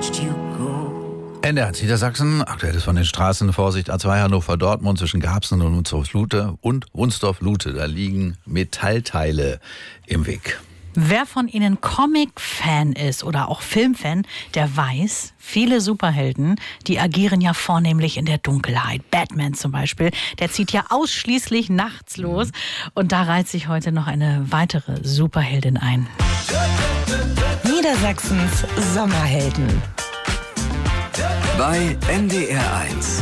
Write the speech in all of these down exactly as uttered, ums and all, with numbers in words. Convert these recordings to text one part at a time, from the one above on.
watched you go. N D R Niedersachsen, aktuell ist von den Straßen Vorsicht A zwei Hannover-Dortmund zwischen Garbsen und Wunsdorf-Lute und Wunsdorf-Lute. Da liegen Metallteile im Weg. Wer von Ihnen Comic-Fan ist oder auch Filmfan, der weiß, viele Superhelden, die agieren ja vornehmlich in der Dunkelheit. Batman zum Beispiel, der zieht ja ausschließlich nachts los. Und da reiht sich heute noch eine weitere Superheldin ein. Niedersachsens Sommerhelden. Bei N D R eins.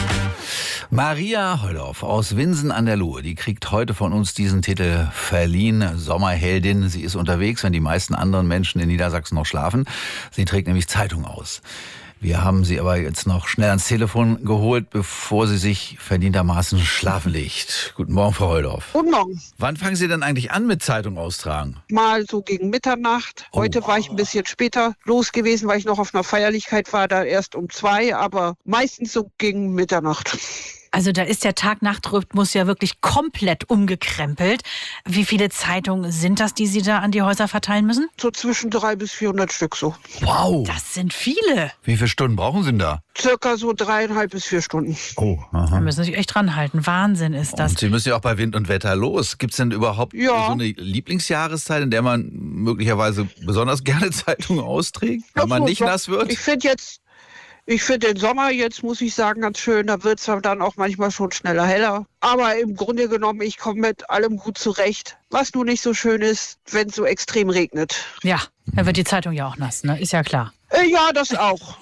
Maria Holdorf aus Winsen an der Luhe, die kriegt heute von uns diesen Titel verliehen, Sommerheldin. Sie ist unterwegs, wenn die meisten anderen Menschen in Niedersachsen noch schlafen. Sie trägt nämlich Zeitung aus. Wir haben sie aber jetzt noch schnell ans Telefon geholt, bevor sie sich verdientermaßen schlafen legt. Guten Morgen, Frau Holdorf. Guten Morgen. Wann fangen Sie denn eigentlich an mit Zeitung austragen? Mal so gegen Mitternacht. Heute Oh. war ich ein bisschen später los gewesen, weil ich noch auf einer Feierlichkeit war, da erst um zwei, aber meistens so gegen Mitternacht. Also da ist der Tag-Nacht-Rhythmus ja wirklich komplett umgekrempelt. Wie viele Zeitungen sind das, die Sie da an die Häuser verteilen müssen? So zwischen drei bis vierhundert Stück so. Wow! Das sind viele. Wie viele Stunden brauchen Sie denn da? Circa so dreieinhalb bis vier Stunden. Oh, aha. Da müssen Sie sich echt dran halten. Wahnsinn ist das. Und Sie müssen ja auch bei Wind und Wetter los. Gibt es denn überhaupt Ja. so eine Lieblingsjahreszeit, in der man möglicherweise besonders gerne Zeitungen austrägt, wenn man Ach so, nicht doch. nass wird? Ich finde jetzt, ich finde den Sommer jetzt, muss ich sagen, ganz schön. Da wird es dann auch manchmal schon schneller heller. Aber im Grunde genommen, ich komme mit allem gut zurecht. Was nur nicht so schön ist, wenn es so extrem regnet. Ja, dann wird die Zeitung ja auch nass, ne? Ist ja klar. Äh, ja, das auch.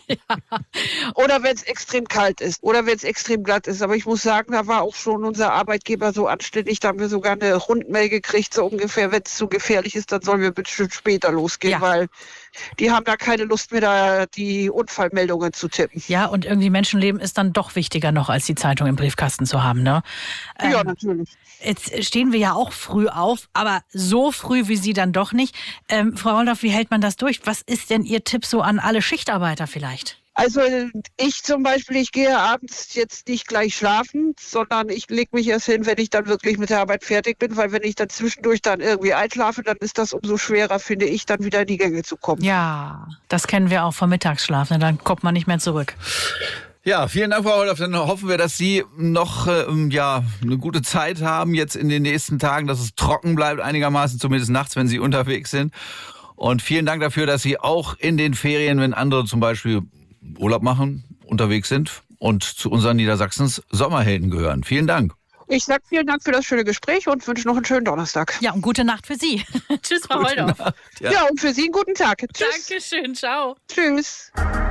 Oder wenn es extrem kalt ist. Oder wenn es extrem glatt ist. Aber ich muss sagen, da war auch schon unser Arbeitgeber so anständig. Da haben wir sogar eine Rundmail gekriegt, so ungefähr, wenn es zu gefährlich ist, dann sollen wir bestimmt später losgehen. Ja. Weil die haben da keine Lust mehr, da die Unfallmeldungen zu tippen. Ja, und irgendwie Menschenleben ist dann doch wichtiger noch, als die Zeitung im Briefkasten zu haben, ne? Ähm, Ja, natürlich. Jetzt stehen wir ja auch früh auf, aber so früh wie Sie dann doch nicht. Ähm, Frau Holdorf, wie hält man das durch? Was ist denn Ihr Tipp so an alle Schichtarbeiter vielleicht? Also ich zum Beispiel, ich gehe abends jetzt nicht gleich schlafen, sondern ich lege mich erst hin, wenn ich dann wirklich mit der Arbeit fertig bin, weil wenn ich dann zwischendurch dann irgendwie einschlafe, dann ist das umso schwerer, finde ich, dann wieder in die Gänge zu kommen. Ja, das kennen wir auch vom Mittagsschlaf, ne? Dann kommt man nicht mehr zurück. Ja, vielen Dank, Frau Holdorf. Dann hoffen wir, dass Sie noch ähm, ja, eine gute Zeit haben jetzt in den nächsten Tagen, dass es trocken bleibt einigermaßen, zumindest nachts, wenn Sie unterwegs sind. Und vielen Dank dafür, dass Sie auch in den Ferien, wenn andere zum Beispiel Urlaub machen, unterwegs sind und zu unseren Niedersachsens Sommerhelden gehören. Vielen Dank. Ich sage vielen Dank für das schöne Gespräch und wünsche noch einen schönen Donnerstag. Ja, und gute Nacht für Sie. Tschüss, Frau Holdorf. Ja. Ja, und für Sie einen guten Tag. Tschüss. Dankeschön, ciao. Tschüss.